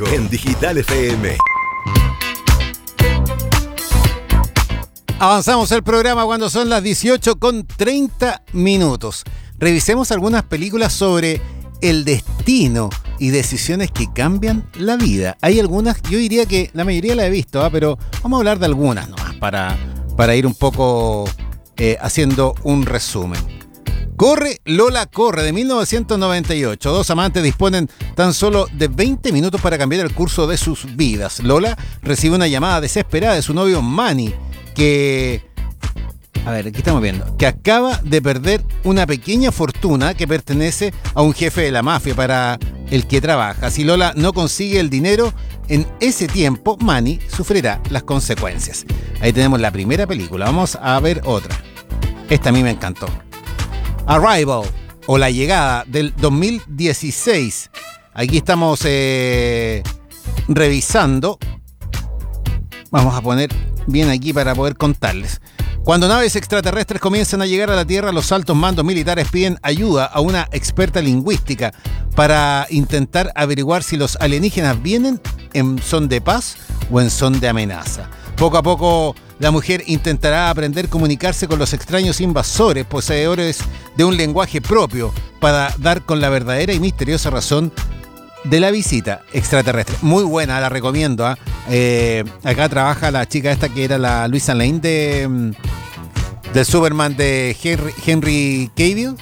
En Digital FM. Avanzamos el programa cuando son las 18:30. Revisemos algunas películas sobre el destino y decisiones que cambian la vida. Hay algunas, yo diría que la mayoría la he visto, pero vamos a hablar de algunas nomás para ir un poco haciendo un resumen. Corre, Lola, corre, de 1998. Dos amantes disponen tan solo de 20 minutos para cambiar el curso de sus vidas. Lola recibe una llamada desesperada de su novio Manny, que acaba de perder una pequeña fortuna que pertenece a un jefe de la mafia para el que trabaja. Si Lola no consigue el dinero en ese tiempo, Manny sufrirá las consecuencias. Ahí tenemos la primera película. Vamos a ver otra. Esta a mí me encantó. Arrival, o La Llegada, del 2016. Aquí estamos revisando. Vamos a poner bien aquí para poder contarles. Cuando naves extraterrestres comienzan a llegar a la Tierra, los altos mandos militares piden ayuda a una experta lingüística para intentar averiguar si los alienígenas vienen en son de paz o en son de amenaza. Poco a poco, la mujer intentará aprender a comunicarse con los extraños invasores, poseedores de un lenguaje propio, para dar con la verdadera y misteriosa razón de la visita extraterrestre. Muy buena, la recomiendo. Acá trabaja la chica esta que era la Luisa Lane del Superman de Henry Cavill.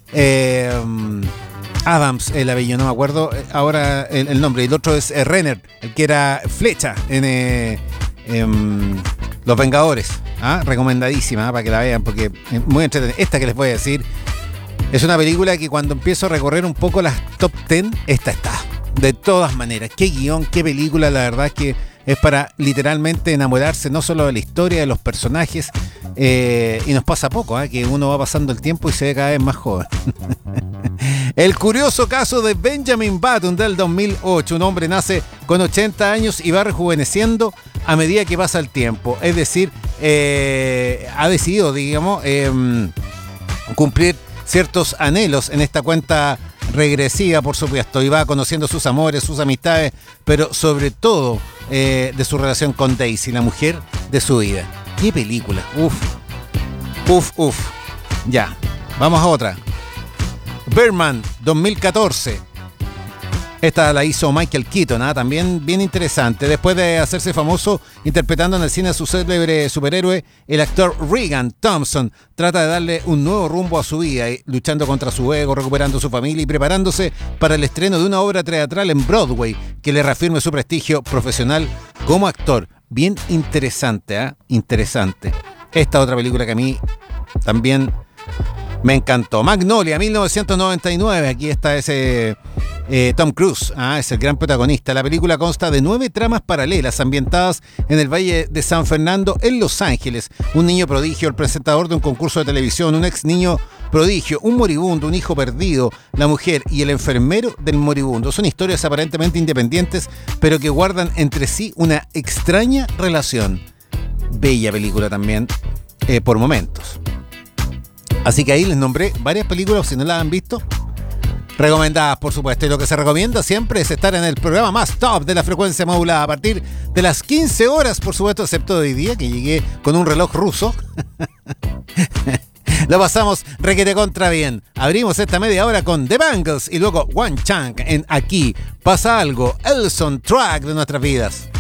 Adams, el apellido, no me acuerdo ahora el nombre. Y el otro es Renner, el que era Flecha en Los Vengadores. Recomendadísima para que la vean, porque es muy entretenida. Esta que les voy a decir es una película que cuando empiezo a recorrer un poco las top 10, esta está. De todas maneras, qué guión, qué película, la verdad es que es para literalmente enamorarse no solo de la historia, de los personajes, y nos pasa poco, que uno va pasando el tiempo y se ve cada vez más joven. El curioso caso de Benjamin Button del 2008. Un hombre nace con 80 años y va rejuveneciendo a medida que pasa el tiempo. Es decir, ha decidido, cumplir ciertos anhelos en esta cuenta regresiva, por supuesto, y va conociendo sus amores, sus amistades, pero sobre todo de su relación con Daisy, la mujer de su vida. ¡Qué película! ¡Uf! Ya, vamos a otra. Birdman, 2014. Esta la hizo Michael Keaton, también bien interesante. Después de hacerse famoso interpretando en el cine a su célebre superhéroe, el actor Regan Thompson trata de darle un nuevo rumbo a su vida, luchando contra su ego, recuperando su familia y preparándose para el estreno de una obra teatral en Broadway que le reafirme su prestigio profesional como actor. Bien interesante, interesante. Esta otra película que a mí también me encantó. Magnolia, 1999. Aquí está ese Tom Cruise, es el gran protagonista. La película consta de 9 tramas paralelas ambientadas en el Valle de San Fernando, en Los Ángeles. Un niño prodigio, el presentador de un concurso de televisión, un ex niño prodigio, un moribundo, un hijo perdido, la mujer y el enfermero del moribundo. Son historias aparentemente independientes, pero que guardan entre sí una extraña relación. Bella película también, por momentos. Así que ahí les nombré varias películas, si no las han visto, recomendadas, por supuesto. Y lo que se recomienda siempre es estar en el programa más top de la frecuencia modulada a partir de las 15 horas, por supuesto, excepto de hoy día, que llegué con un reloj ruso. Lo pasamos requete contra bien. Abrimos esta media hora con The Bangles y luego One Chunk en Aquí Pasa Algo, el soundtrack de nuestras vidas.